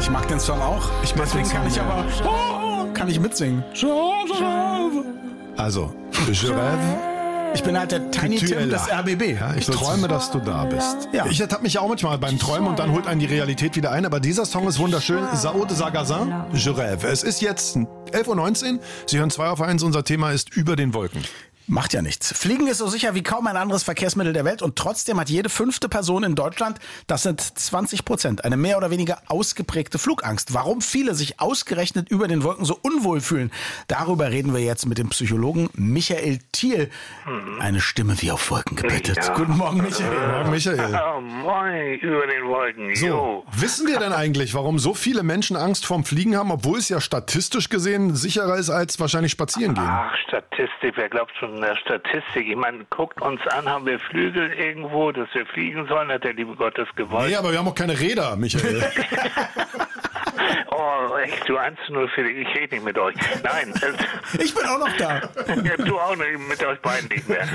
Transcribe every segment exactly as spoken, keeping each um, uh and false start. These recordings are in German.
Ich mag den Song auch. Ich mag Deswegen den Song, kann ich ja. aber oh, kann ich mitsingen. Also, Je rêve. Ich bin halt der Tiny Tim des R B B. Ja, ich träume, dass du da bist. Ja. Ich ertappe mich auch manchmal beim Träumen und dann holt einen die Realität wieder ein. Aber dieser Song ist wunderschön. Sao de Sagazin, Je rêve. Es ist jetzt elf Uhr neunzehn. Sie hören zwei auf eins. Unser Thema ist über den Wolken. Macht ja nichts. Fliegen ist so sicher wie kaum ein anderes Verkehrsmittel der Welt und trotzdem hat jede fünfte Person in Deutschland, das sind zwanzig Prozent, eine mehr oder weniger ausgeprägte Flugangst. Warum viele sich ausgerechnet über den Wolken so unwohl fühlen, darüber reden wir jetzt mit dem Psychologen Michael Thiel. Eine Stimme wie auf Wolken gebettet. Ja. Guten Morgen, Michael. Guten Morgen, Michael. Oh, moin, über den Wolken. So, jo. Wissen wir denn eigentlich, warum so viele Menschen Angst vorm Fliegen haben, obwohl es ja statistisch gesehen sicherer ist als wahrscheinlich spazieren gehen? Ach, Statistik, wer glaubt schon in der Statistik? Ich meine, guckt uns an, haben wir Flügel irgendwo, dass wir fliegen sollen, hat der liebe Gott das gewollt. Nee, aber wir haben auch keine Räder, Michael. Oh, echt, du eins zu null, Felix, ich rede nicht mit euch. Nein. Ich bin auch noch da. Ja, du auch nicht, mit euch beiden nicht mehr.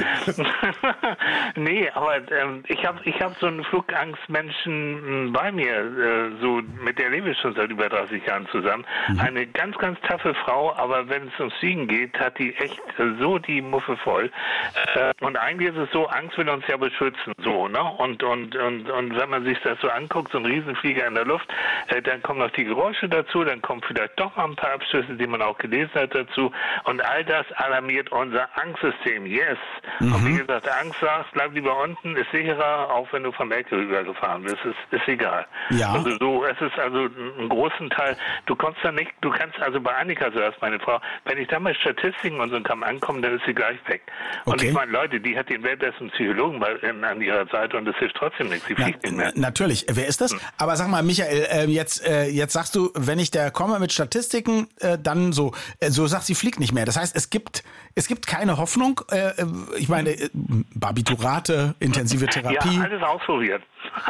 Nee, aber ähm, ich habe ich hab so einen Flugangstmenschen bei mir, äh, so mit der lebe ich schon seit über dreißig Jahren zusammen. Mhm. Eine ganz, ganz taffe Frau, aber wenn es ums Fliegen geht, hat die echt äh, so die Muffe voll. Äh, und eigentlich ist es so, Angst will uns ja beschützen, so, ne? Und, und, und, und wenn man sich das so anguckt, so ein Riesenflieger in der Luft, äh, dann kommen noch die Geräusche dazu, dann kommen vielleicht doch mal ein paar Abschüsse, die man auch gelesen hat dazu. Und all das alarmiert unser Angstsystem. Yes. Mhm. Und wie gesagt, Angst sagt, bleib lieber unten, ist sicherer, auch wenn du vom Ecke rübergefahren bist. Ist, ist egal. Ja. Also so, es ist also ein großen Teil, du kommst da nicht, du kannst also bei Annika, so erst meine Frau, wenn ich da mal Statistiken und so kann ankommen, dann ist sie gleich weg. Und okay. ich meine, Leute, die hat den weltbesten Psychologen bei, in, an ihrer Seite und das hilft trotzdem nichts. Sie fliegt Na, nicht mehr. Natürlich. Wer ist das? Hm. Aber sag mal, Michael, äh, jetzt, äh, jetzt sagst du, wenn ich da komme mit Statistiken, äh, dann so, äh, so sagt sie fliegt nicht mehr. Das heißt, es gibt, es gibt keine Hoffnung. Äh, ich meine, äh, Barbiturate, intensive Therapie. Ja, alles ausprobiert.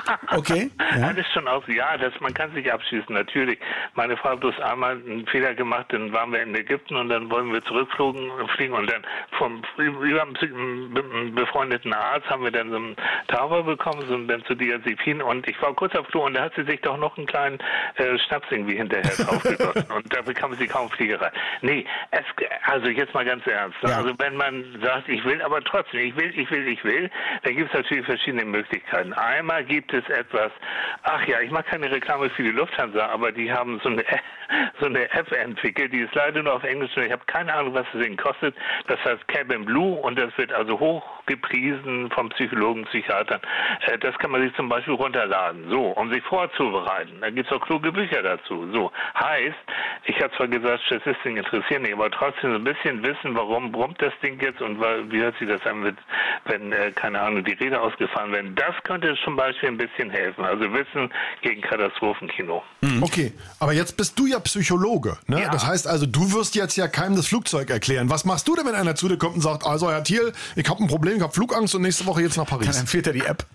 Okay. Ja. Alles schon aus. Ja, das, man kann sich abschießen, natürlich. Meine Frau hat bloß einmal einen Fehler gemacht, dann waren wir in Ägypten und dann wollen wir zurückfliegen und dann vom über einen befreundeten Arzt haben wir dann so einen Tower bekommen, so einen Benzodiazepin und ich war kurz auf Flur und da hat sie sich doch noch einen kleinen äh, Schnaps irgendwie hinterher draufgegossen und da bekam sie kaum Fliegerei. Nee, es, also jetzt mal ganz ernst. Ja. Also wenn man sagt, ich will aber trotzdem, ich will, ich will, ich will, dann gibt es natürlich verschiedene Möglichkeiten. Einmal gibt es etwas, ach ja, ich mache keine Reklame für die Lufthansa, aber die haben so eine, so eine App entwickelt, die ist leider nur auf Englisch und ich habe keine Ahnung, was es denen kostet. Das heißt Cabin Blue und das wird also hoch gepriesen vom Psychologen, Psychiatern. Das kann man sich zum Beispiel runterladen, so, um sich vorzubereiten. Da gibt es auch kluge Bücher dazu. So, heißt, ich habe zwar gesagt, Statistiken interessieren mich, aber trotzdem so ein bisschen wissen, warum brummt das Ding jetzt und wie hört sich das an, wenn, wenn äh, keine Ahnung, die Räder ausgefahren werden. Das könnte zum Beispiel ein bisschen helfen. Also Wissen gegen Katastrophenkino. Okay, aber jetzt bist du ja Psychologe, ne? Ja. Das heißt also, du wirst jetzt ja keinem das Flugzeug erklären. Was machst du denn, wenn einer zu dir kommt und sagt, also Herr Thiel, ich habe ein Problem, ich habe Flugangst und nächste Woche jetzt nach Paris? Dann empfiehlt er die App.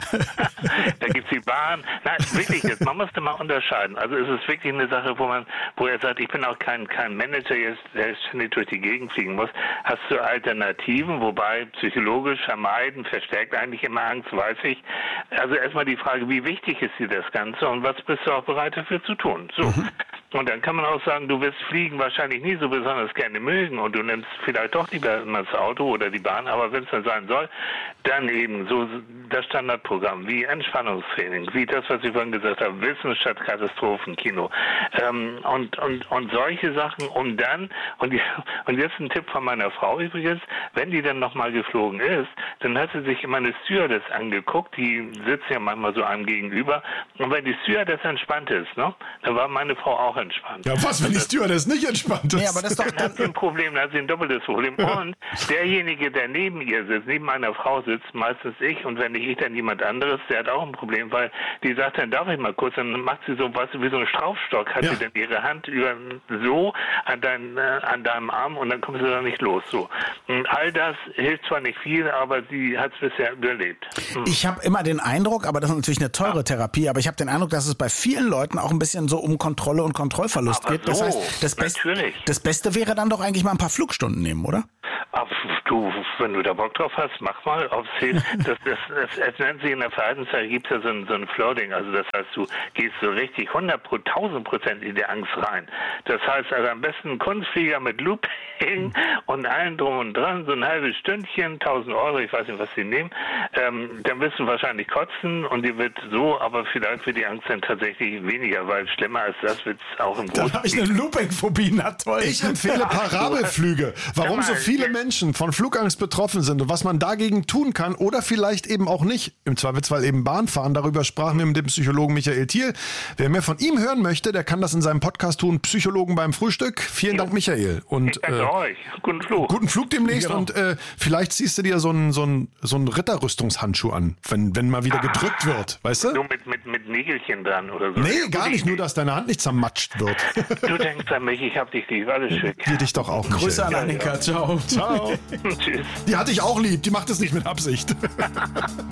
Da gibt's die Bahn. Nein, wirklich jetzt, man muss da mal unterscheiden. Also es ist wirklich eine Sache, wo man, wo er sagt, ich bin auch kein, kein Manager, jetzt, der ständig durch die Gegend fliegen muss. Hast du Alternativen, wobei psychologisch vermeiden, verstärkt eigentlich immer Angst, weiß ich. Also erstmal die Frage, wie wichtig ist dir das Ganze und was bist du auch bereit dafür zu tun? So. Mhm. Und dann kann man auch sagen, du wirst Fliegen wahrscheinlich nie so besonders gerne mögen und du nimmst vielleicht doch lieber immer das Auto oder die Bahn, aber wenn es dann sein soll, dann eben so das Standardprogramm wie Entspannungstraining, wie das, was ich vorhin gesagt habe, Wissen statt Katastrophenkino ähm, und, und, und solche Sachen, um dann, und, die, und jetzt ein Tipp von meiner Frau übrigens, wenn die dann nochmal geflogen ist, dann hat sie sich immer eine Stewardess angeguckt, die sitzt ja manchmal so einem gegenüber und wenn die Stewardess entspannt ist, ne, dann war meine Frau auch entspannt. Ja, was, wenn die Stewardess nicht entspannt ist? Nee, aber das ist doch dann hat sie ein Problem, dann hat sie ein doppeltes Problem. Und derjenige, der neben ihr sitzt, neben meiner Frau sitzt, meistens ich, und wenn nicht ich, dann jemand anderes, der hat auch ein Problem, weil die sagt, dann darf ich mal kurz, dann macht sie so, weißt du, wie so ein Schraubstock, hat ja. sie dann ihre Hand über so an, dein, äh, an deinem Arm und dann kommt sie da nicht los. So. Und all das hilft zwar nicht viel, aber sie hat es bisher überlebt. Hm. Ich habe immer den Eindruck, aber das ist natürlich eine teure ja. Therapie, aber ich habe den Eindruck, dass es bei vielen Leuten auch ein bisschen so um Kontrolle und Kontrollverlust aber geht. Das so, heißt, das, Best, natürlich. das Beste wäre dann doch eigentlich mal ein paar Flugstunden nehmen, oder? Ach, du, wenn du da Bock drauf hast, mach mal. Aufs Ziel. Das, das, das, es nennt sich in der Verhaltenszeit, gibt es ja so ein, so ein Floating. Also das heißt, du gehst so richtig hundert pro tausend Prozent in die Angst rein. Das heißt also am besten einen Kunstflieger mit Looping und allen drum und dran, so ein halbes Stündchen, tausend Euro, ich weiß nicht, was sie nehmen. Ähm, dann wirst du wahrscheinlich kotzen und die wird so, aber vielleicht wird die Angst dann tatsächlich weniger, weil schlimmer als das wird es auch im Großen. Dann habe ich eine Looping-Phobie, na toll. Ich empfehle Parabelflüge. Warum so viele Menschen von Flugangst betroffen sind und was man dagegen tun kann oder vielleicht eben auch nicht. Im Zweifelsfall eben Bahn fahren. Darüber sprachen wir mit dem Psychologen Michael Thiel. Wer mehr von ihm hören möchte, der kann das in seinem Podcast tun. Psychologen beim Frühstück. Vielen Dank, Michael. Und, ich danke äh, euch. Guten Flug. Guten Flug demnächst genau. Und äh, vielleicht ziehst du dir so einen so einen, so einen Ritterrüstungshandschuh an, wenn, wenn mal wieder ah, gedrückt wird. Weißt du? So mit, mit, mit Nägelchen dran oder so. Nee, gar nicht. Nur, dass deine Hand nicht zermatscht wird. Du denkst an mich, ich hab dich lieb. Alles schön. Wir dich doch auch, Michael. Grüße an Annika. Ciao. Ciao. Tschüss. Die hatte ich auch lieb. Die macht es nicht mit Absicht.